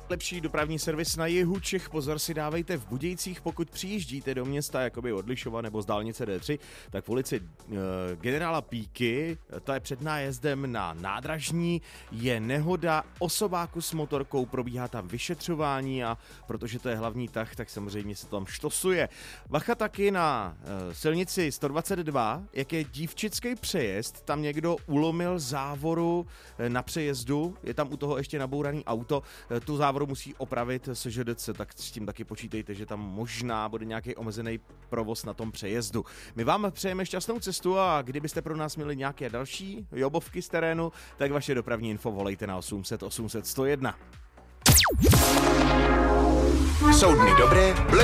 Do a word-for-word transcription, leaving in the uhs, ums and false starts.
Lepší dopravní servis na jihu Čech, pozor si dávejte v Budějcích, pokud přijíždíte do města jakoby od Lišova nebo z dálnice D tři, tak v ulici e, generála Píky, to je před nájezdem na nádražní, je nehoda osobáku s motorkou, probíhá tam vyšetřování a protože to je hlavní tah, tak samozřejmě se tam štosuje. Bacha taky na e, silnici sto dvacet dva, jak je Dívčický přejezd, tam někdo ulomil závoru e, na přejezdu, je tam u toho ještě nabouraný auto, e, tu závoru musí opravit S Ž D C, tak s tím taky počítejte, že tam možná bude nějaký omezený provoz na tom přejezdu. My vám přejeme šťastnou cestu a kdybyste pro nás měli nějaké další jobovky z terénu, tak vaše dopravní info volejte na osm set osm set sto jedna. Jsou dny dobré,